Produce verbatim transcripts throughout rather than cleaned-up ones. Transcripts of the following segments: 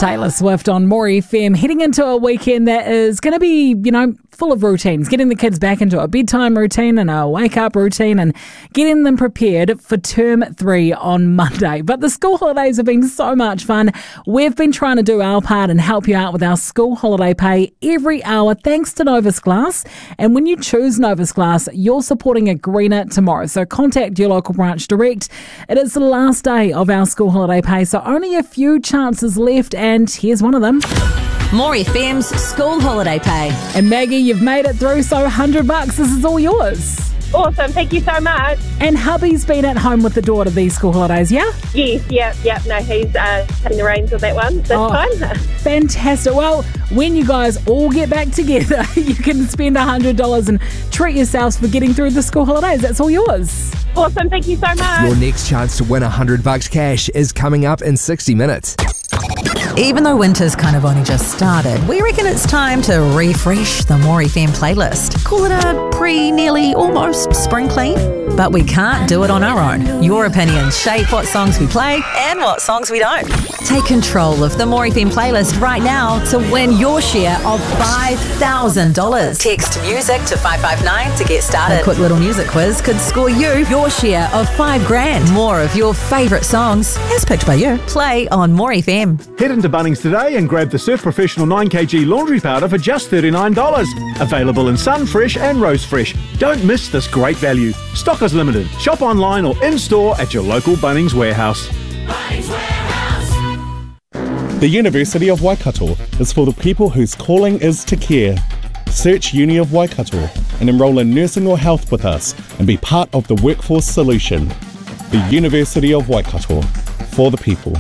Taylor Swift on More F M, heading into a weekend that is going to be, you know, full of routines, getting the kids back into a bedtime routine and a wake-up routine and getting them prepared for term three on Monday. But the school holidays have been so much fun. We've been trying to do our part and help you out with our school holiday pay every hour thanks to Novus Glass. And when you choose Novus Glass, you're supporting a greener tomorrow. So contact your local branch direct. It is the last day of our school holiday pay, so only a few chances left, and here's one of them. More F M's school holiday pay. And Maggie, you've made it through, so one hundred bucks, this is all yours. Awesome, thank you so much. And hubby's been at home with the daughter these school holidays, yeah? Yes, yeah, yeah. No, he's uh, taking the reins of that one this oh, time. Fantastic. Well, when you guys all get back together, you can spend one hundred dollars and treat yourselves for getting through the school holidays. That's all yours. Awesome, thank you so much. Your next chance to win one hundred bucks cash is coming up in sixty minutes. Even though winter's kind of only just started, we reckon it's time to refresh the More F M playlist. Call it a pre, nearly, almost spring clean. But we can't do it on our own. Your opinions shape what songs we play and what songs we don't. Take control of the More F M playlist right now to win your share of five thousand dollars. Text music to five five nine to get started. A quick little music quiz could score you your share of five grand. More of your favourite songs, as picked by you, play on More F M. Head into Bunnings today and grab the Surf Professional nine kilogram laundry powder for just thirty-nine dollars. Available in Sun Fresh and Rose Fresh. Don't miss this great value. Stock is limited. Shop online or in-store at your local Bunnings warehouse. Bunnings Warehouse. The University of Waikato is for the people whose calling is to care. Search Uni of Waikato and enrol in nursing or health with us and be part of the workforce solution. The University of Waikato, for the people.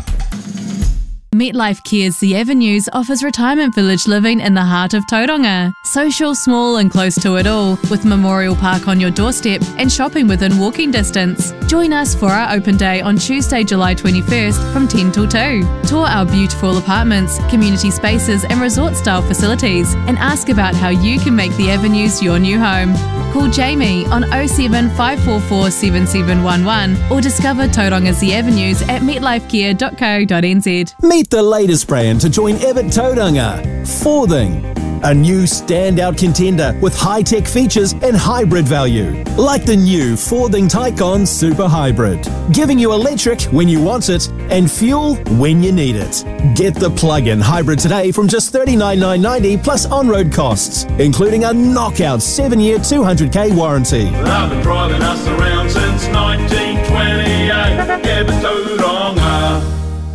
MetLife Cares The Avenues offers retirement village living in the heart of Tauranga. Social, small and close to it all, with Memorial Park on your doorstep and shopping within walking distance. Join us for our open day on Tuesday, July twenty-first from ten till two. Tour our beautiful apartments, community spaces and resort-style facilities and ask about how you can make The Avenues your new home. Call Jamie on oh seven five four four seven seven one one or discover Tauranga's The Avenues at metlifecare dot co dot n z. Meet the latest brand to join Ebbot Tauranga, Forthing. A new standout contender with high-tech features and hybrid value. Like the new Forthing Tycon Super Hybrid. Giving you electric when you want it and fuel when you need it. Get the plug-in hybrid today from just thirty-nine thousand nine hundred ninety dollars plus on-road costs, including a knockout seven-year two hundred k warranty. I've been driving us around since nineteen twenty-eight. Ebbot Tauranga.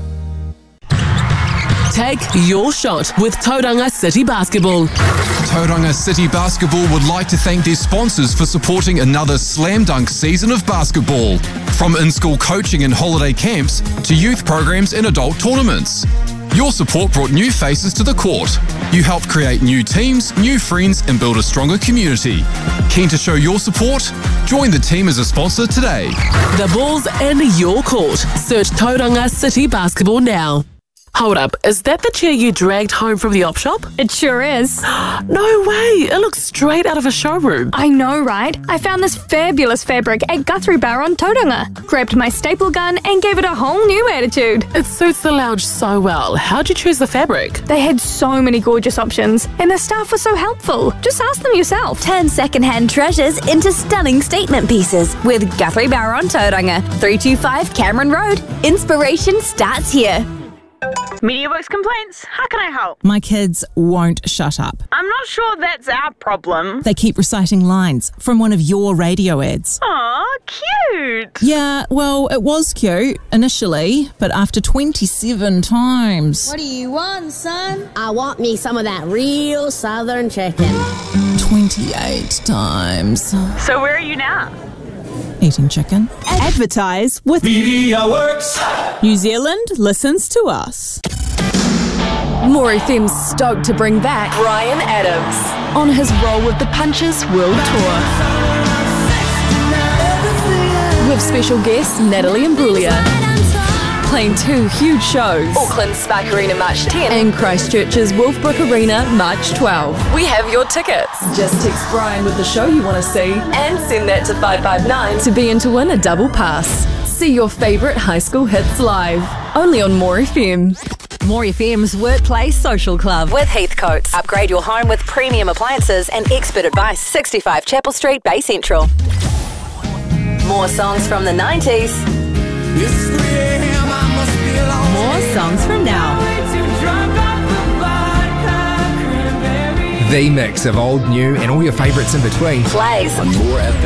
Take your shot with Tauranga City Basketball. Tauranga City Basketball would like to thank their sponsors for supporting another slam dunk season of basketball. From in-school coaching and holiday camps to youth programs and adult tournaments. Your support brought new faces to the court. You helped create new teams, new friends and build a stronger community. Keen to show your support? Join the team as a sponsor today. The ball's in your court. Search Tauranga City Basketball now. Hold up, is that the chair you dragged home from the op shop? It sure is. No way, it looks straight out of a showroom. I know, right? I found this fabulous fabric at Guthrie Bar on Tauranga. Grabbed my staple gun and gave it a whole new attitude. It suits the lounge so well. How'd you choose the fabric? They had so many gorgeous options and the staff was so helpful. Just ask them yourself. Turn second-hand treasures into stunning statement pieces with Guthrie Bar on Tauranga, three two five Cameron Road. Inspiration starts here. MediaWorks complaints? How can I help? My kids won't shut up. I'm not sure that's our problem. They keep reciting lines from one of your radio ads. Aw, cute! Yeah, well, it was cute initially, but after twenty-seven times. What do you want, son? I want me some of that real southern chicken. twenty-eight times. So where are you now? Eating chicken. Advertise with MediaWorks. New Zealand listens to us. More F M's stoked to bring back Bryan Adams on his Roll with the Punches World Tour. With special guests Natalie Imbruglia. Playing two huge shows. Auckland Spark Arena March tenth and Christchurch's Wolfbrook Arena March twelfth. We have your tickets. Just text Bryan with the show you want to see and send that to five five nine to be in to win a double pass. See your favourite high school hits live. Only on More F M. More F M's Workplace Social Club with Heathcotes. Upgrade your home with premium appliances and expert advice. sixty-five Chapel Street, Bay Central. More songs from the nineties. More songs from now. The mix of old, new, and all your favourites in between. Plays on More F M.